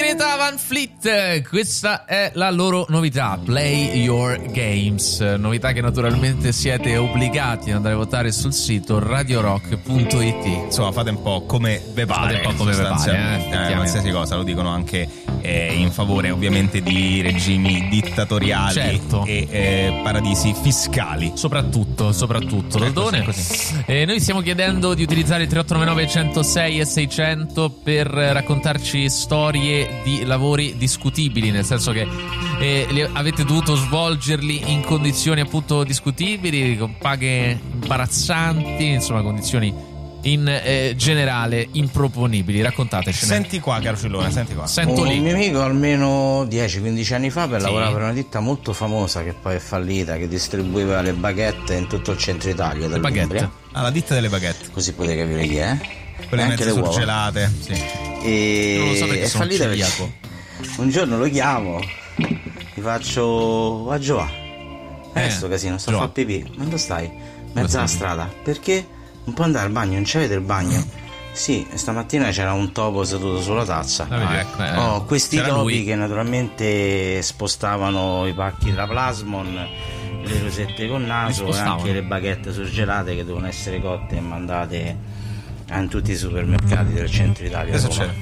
Greta Van Fleet, questa è la loro novità, Play Your Games, novità che naturalmente siete obbligati ad andare a votare sul sito radiorock.it. Insomma, fate un po' come ve pare, Fate un po' come ve pare, qualsiasi cosa, lo dicono anche in favore ovviamente di regimi dittatoriali, certo, e paradisi fiscali. Soprattutto Dodone. Noi stiamo chiedendo di utilizzare il 3899 106 e 600 per raccontarci storie di lavori discutibili, nel senso che avete dovuto svolgerli in condizioni appunto discutibili, con paghe imbarazzanti, insomma condizioni in generale improponibili. Raccontatecene. Senti qua, caro Cillone, senti qua. Sento lì. Un mio amico almeno 10-15 anni fa lavorava per una ditta molto famosa che poi è fallita, che distribuiva le baguette in tutto il centro Italia, dall'Umbria. La ditta delle baguette. Così potete capire chi è. Quelle anche mezze le uova. surgelate, sì. E Non lo so perché è sono fallita celiaco. un giorno lo chiamo, gli faccio: a Giova, sto casino, sto a fare pipì. Ma dove stai? Mezzo alla strada. Perché? Non può andare al bagno, non c'avete il bagno? Sì, stamattina c'era un topo seduto sulla tazza. Questi topi lui, che naturalmente spostavano i pacchi della Plasmon, le rosette con naso e anche le baguette surgelate che devono essere cotte e mandate in tutti i supermercati del centro Italia. Cosa c'è?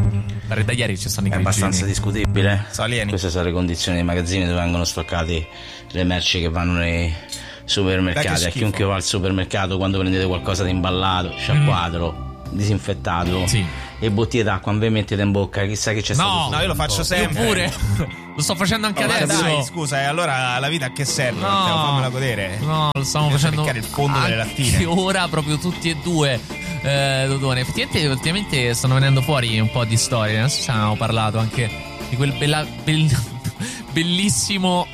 Da ieri ci stanno i È grigini. abbastanza discutibile. Alieni. Queste sono le condizioni dei magazzini dove vengono stoccati le merci che vanno nei supermercati. A chiunque va al supermercato, quando prendete qualcosa di imballato, sciacquatelo, disinfettatelo, e bottiglie d'acqua non ve mettete in bocca, chissà che c'è stato. No, io lo faccio sempre. Io pure. Lo sto facendo anche adesso. Dai, scusa, e allora la vita a che serve? Fammela godere. No, lo stiamo facendo il fondo delle lattine. Che ora proprio tutti e due. Dodone, effettivamente ultimamente stanno venendo fuori un po' di storie. Non so se abbiamo parlato anche di quel bellissimo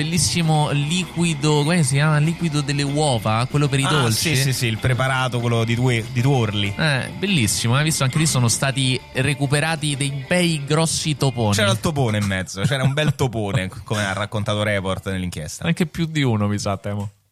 liquido, come si chiama? Liquido delle uova, quello per i dolci. Sì, il preparato, quello di tuorli. Bellissimo, hai visto? Anche lì sono stati recuperati dei bei grossi toponi. C'era il topone in mezzo, c'era un bel topone, come ha raccontato Report nell'inchiesta. Anche più di uno, mi sa, temo.